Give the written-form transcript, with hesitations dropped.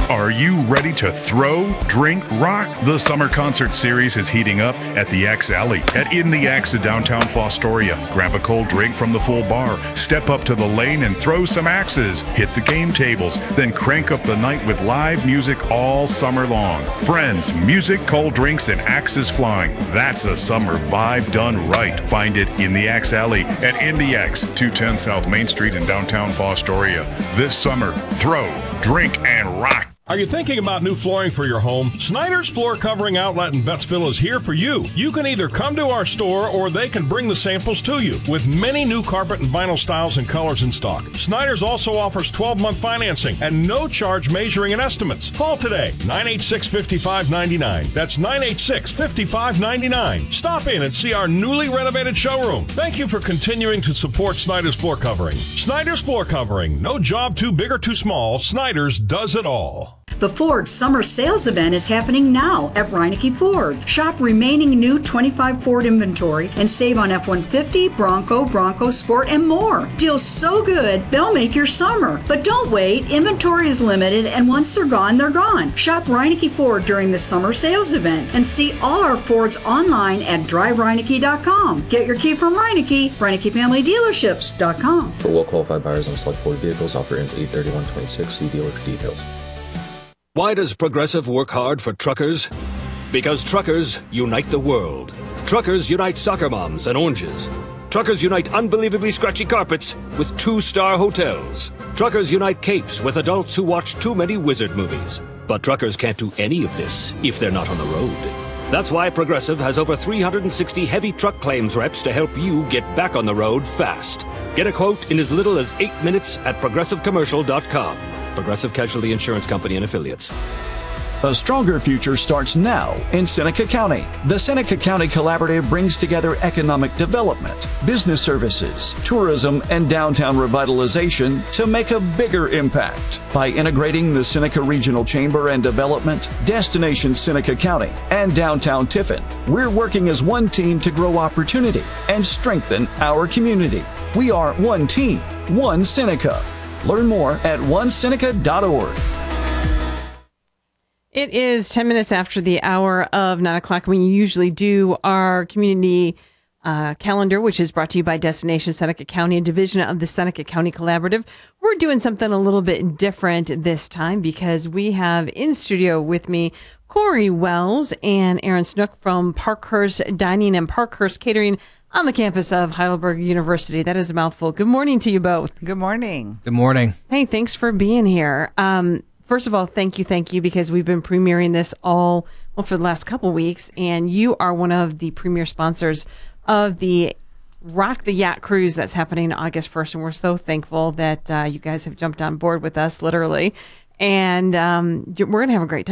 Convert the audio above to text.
Are you ready to throw, drink, rock? The summer concert series is heating up at the Axe Alley at In the Axe in downtown Fostoria. Grab a cold drink from the full bar, step up to the lane and throw some axes, hit the game tables, then crank up the night with live music all summer long. Friends, music, cold drinks, and axes flying. That's a summer vibe done right. Find it in the Axe Alley at In the Axe, 210 South Main Street in downtown Fostoria. This summer, throw, drink, and rock. Are you thinking about new flooring for your home? Snyder's Floor Covering Outlet in Bettsville is here for you. You can either come to our store or they can bring the samples to you. With many new carpet and vinyl styles and colors in stock, Snyder's also offers 12-month financing and no charge measuring and estimates. Call today, 986-5599. That's 986-5599. Stop in and see our newly renovated showroom. Thank you for continuing to support Snyder's Floor Covering. Snyder's Floor Covering. No job too big or too small. Snyder's does it all. The Ford Summer Sales Event is happening now at Reineke Ford. Shop remaining new 25 Ford inventory and save on F-150, Bronco Sport, and more. Deals so good, they'll make your summer. But don't wait. Inventory is limited, and once they're gone, they're gone. Shop Reineke Ford during the Summer Sales Event and see all our Fords online at drivereineke.com. Get your key from Reineke, ReinekeFamilyDealerships.com. For well-qualified buyers on select Ford vehicles, offer ends 8/31/26. See dealer for details. Why does Progressive work hard for truckers? Because truckers unite the world. Truckers unite soccer moms and oranges. Truckers unite unbelievably scratchy carpets with 2-star hotels. Truckers unite capes with adults who watch too many wizard movies. But truckers can't do any of this if they're not on the road. That's why Progressive has over 360 heavy truck claims reps to help you get back on the road fast. Get a quote in as little as 8 minutes at progressivecommercial.com. Progressive Casualty Insurance Company and Affiliates. A stronger future starts now in Seneca County. The Seneca County Collaborative brings together economic development, business services, tourism, and downtown revitalization to make a bigger impact. By integrating the Seneca Regional Chamber and Development, Destination Seneca County, and Downtown Tiffin, we're working as one team to grow opportunity and strengthen our community. We are one team, one Seneca. Learn more at oneseneca.org. It is 10 minutes after the hour of 9 o'clock when you usually do our community calendar, which is brought to you by Destination Seneca County, a division of the Seneca County Collaborative. We're doing something a little bit different this time because we have in studio with me Corey Wells and Aaron Snook from Parkhurst Dining and Parkhurst Catering on the campus of Heidelberg University. That is a mouthful. Good morning to you both. Good morning. Good morning. Hey, thanks for being here. First of all, thank you, because we've been premiering this for the last couple weeks, and you are one of the premier sponsors of the Rock the Yacht Cruise that's happening August 1st, and we're so thankful that you guys have jumped on board with us, literally, and we're going to have a great time.